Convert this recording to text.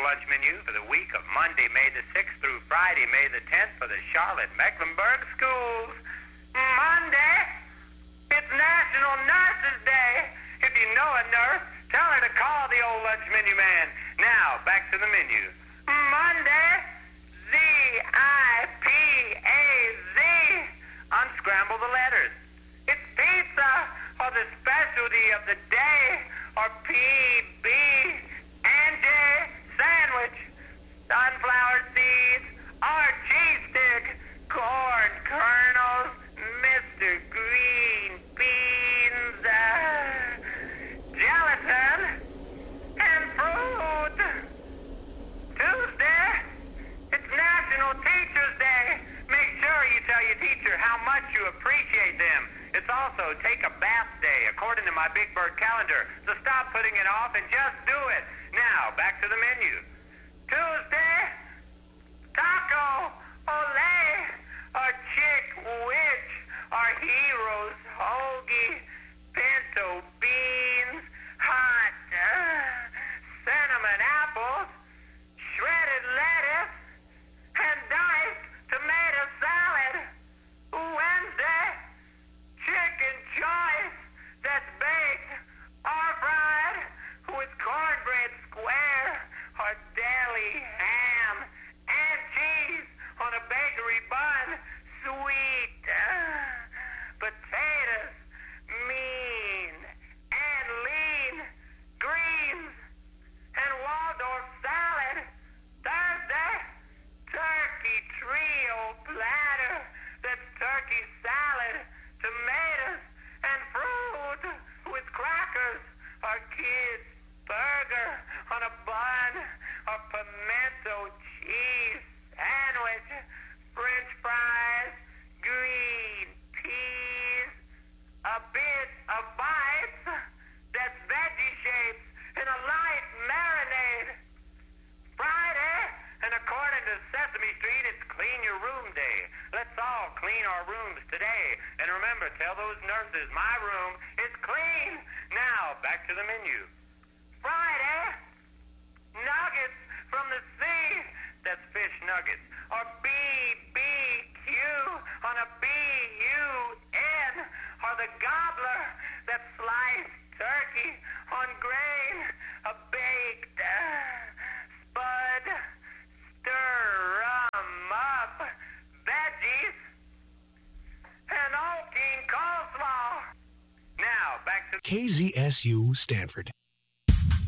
lunch menu for the week of Monday, May the 6th through Friday, May the 10th for the Charlotte-Mecklenburg schools. Monday, it's National Nurses Day. If you know a nurse, tell her to call the old lunch menu man. Now, back to the menu. Monday, Z-I-P-A-Z. Unscramble the letters. It's pizza, or the specialty of the day, or P-B. N-J, sandwich, sunflower seeds, or cheese stick, corn kernels, Mr. Green Beans, gelatin, and fruit. Tuesday, it's National Teachers Day. Make sure you tell your teacher how much you appreciate them. It's also Take a Bath Day, according to my Big Bird calendar. So stop putting it off and just do it. Now, back to the menu. Tuesday, taco, ole, or chick witch, or heroes, hoagie, pinto beans, hot cinnamon apples, shredded lettuce, and diced tomato salad. Wednesday, chicken choice that's baked or fried with cornbread square or deli ham and cheese on a bakery bun. Sweet potatoes, mean and lean greens, and Waldorf salad. Thursday, turkey trio platter that's turkey salad, tomatoes, and fruit with crackers, or kids burger on a bun, or pimento cheese sandwich, french fries, green peas, a bit of bites that's veggie shapes in a light marinade. Friday, and according to Sesame Street, it's Clean Your Room Day. Let's all clean our rooms today. And remember, tell those nurses my room is clean. Now, back to the menu. Friday, nuggets from the sea. That's fish nuggets. Or BBQ on a BUN. Or the gobbler. That's sliced turkey on grain. A baked spud. Stir 'em up. Veggies. And all king coleslaw. Now, back to KZSU Stanford.